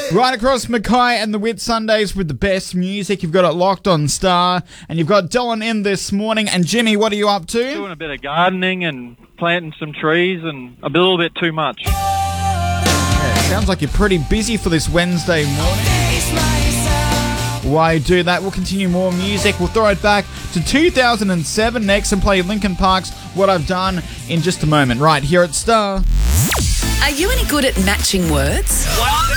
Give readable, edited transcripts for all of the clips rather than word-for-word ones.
Right across Mackay and the Whit Sundays with the best music. You've got it locked on Star. And you've got Dylan in this morning. And Jimmy, what are you up to? Doing a bit of gardening and planting some trees and a little bit too much. Yeah, sounds like you're pretty busy for this Wednesday morning. While you do that, we'll continue more music. We'll throw it back to 2007 next and play Linkin Park's What I've Done in just a moment. Right here at Star. Are you any good at matching words?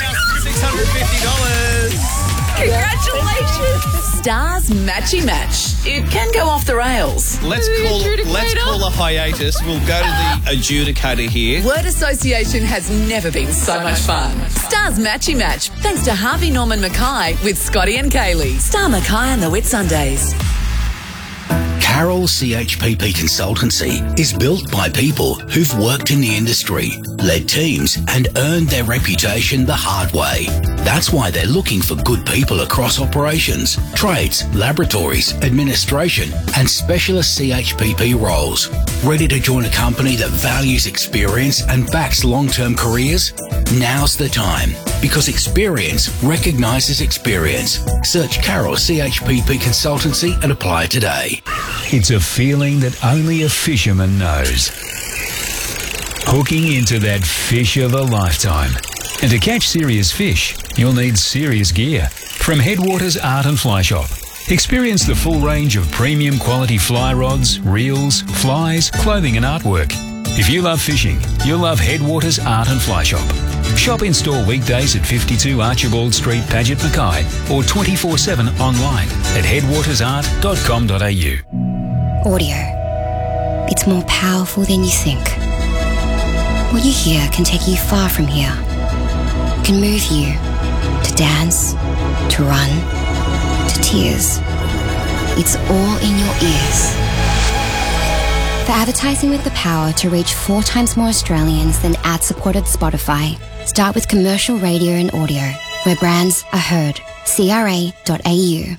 $1,650. Congratulations! Star's Matchy Match. It can go off the rails. Let's call a hiatus. We'll go to the adjudicator here. Word association has never been so much fun. Star's Matchy Match, thanks to Harvey Norman Mackay with Scotty and Kaylee. Star Mackay and the Whit Sundays. Carroll CHPP Consultancy is built by people who've worked in the industry, led teams and earned their reputation the hard way. That's why they're looking for good people across operations, trades, laboratories, administration and specialist CHPP roles. Ready to join a company that values experience and backs long-term careers? Now's the time, because experience recognises experience. Search Carroll CHPP Consultancy and apply today. It's a feeling that only a fisherman knows. Hooking into that fish of a lifetime. And to catch serious fish, you'll need serious gear. From Headwaters Art and Fly Shop. Experience the full range of premium quality fly rods, reels, flies, clothing and artwork. If you love fishing, you'll love Headwaters Art and Fly Shop. Shop in-store weekdays at 52 Archibald Street, Paget, Mackay, or 24/7 online at headwatersart.com.au. Audio. It's more powerful than you think. What you hear can take you far from here. It can move you to dance, to run, to tears. It's all in your ears. For advertising with the power to reach 4 times more Australians than ad-supported Spotify, start with commercial radio and audio, where brands are heard. CRA.au.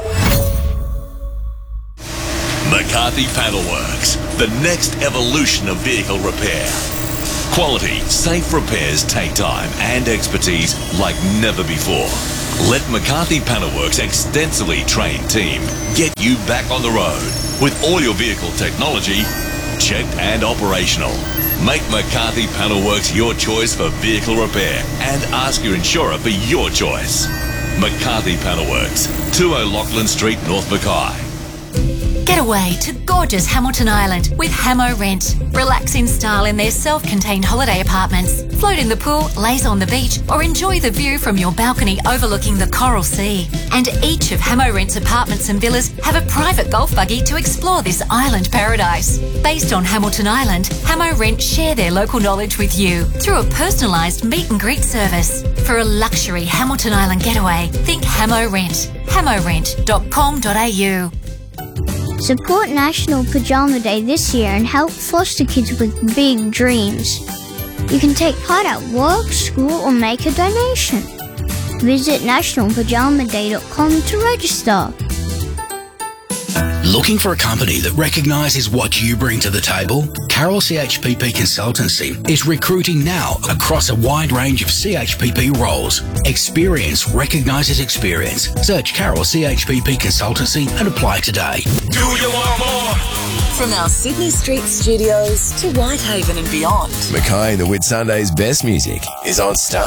McCarthy Panelworks, the next evolution of vehicle repair. Quality, safe repairs take time and expertise like never before. Let McCarthy Panelworks' extensively trained team get you back on the road with all your vehicle technology checked and operational. Make McCarthy Panelworks your choice for vehicle repair and ask your insurer for your choice. McCarthy Panelworks, 20 Lachlan Street, North Mackay. Get away to gorgeous Hamilton Island with Hamo Rent. Relax in style in their self-contained holiday apartments. Float in the pool, laze on the beach, or enjoy the view from your balcony overlooking the Coral Sea. And each of Hamo Rent's apartments and villas have a private golf buggy to explore this island paradise. Based on Hamilton Island, Hamo Rent share their local knowledge with you through a personalised meet and greet service. For a luxury Hamilton Island getaway, think Hamo Rent. hamorent.com.au. Support National Pajama Day this year and help foster kids with big dreams. You can take part at work, school or make a donation. Visit nationalpajamaday.com to register. Looking for a company that recognises what you bring to the table? Carroll CHPP Consultancy is recruiting now across a wide range of CHPP roles. Experience recognises experience. Search Carroll CHPP Consultancy and apply today. Do you want more? From our Sydney Street studios to Whitehaven and beyond. Mackay and the Whit Sundays' best music is on Star.